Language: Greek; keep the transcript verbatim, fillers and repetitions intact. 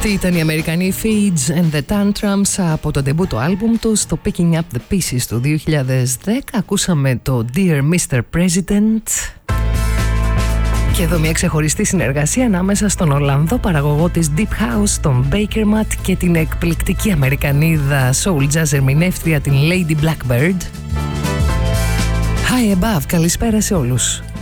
Αυτοί ήταν οι Αμερικανοί Feeds and the Tantrums από το ντεμπούτο άλμπουμ τους, το Picking Up the Pieces του δύο χιλιάδες δέκα. Ακούσαμε το Dear μίστερ President. Και εδώ μια ξεχωριστή συνεργασία ανάμεσα στον Ολλανδό παραγωγό της Deep House, τον Bakermat, και την εκπληκτική Αμερικανίδα soul jazz ερμηνεύτρια την Lady Blackbird. High Above, καλησπέρα σε όλους.